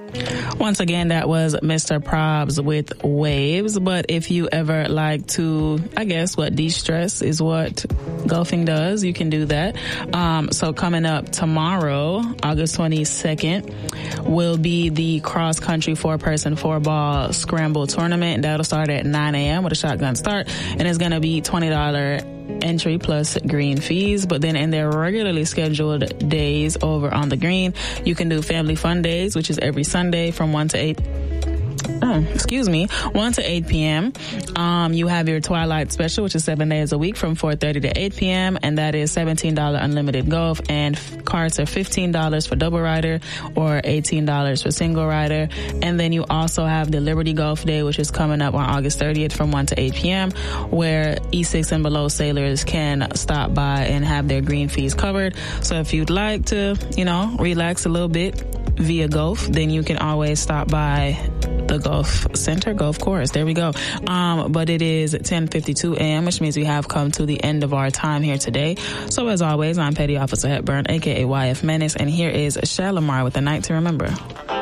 Once again, that was Mr. Probs with Waves. But if you ever like to, I guess what de-stress is what golfing does, you can do that. So coming up tomorrow, August 22nd, will be the cross country 4-person 4-ball scramble tournament. That'll start at 9 a.m. with a shotgun start, and it's going to be $20 entry plus green fees. But then in their regularly scheduled days over on the green, you can do family fun days, which is every Sunday from 1 to 8 p.m. You have your Twilight Special, which is 7 days a week from 4:30 to 8 p.m. And that is $17 unlimited golf, and carts are $15 for double rider or $18 for single rider. And then you also have the Liberty Golf Day, which is coming up on August 30th from 1 to 8 p.m., where E6 and below sailors can stop by and have their green fees covered. So if you'd like to, relax a little bit via golf, then you can always stop by the golf center, golf course. There we go. But it is 10:52 a.m., which means we have come to the end of our time here today. So as always, I'm Petty Officer Hepburn, aka YF Menace, and here is Shalamar with A Night to Remember.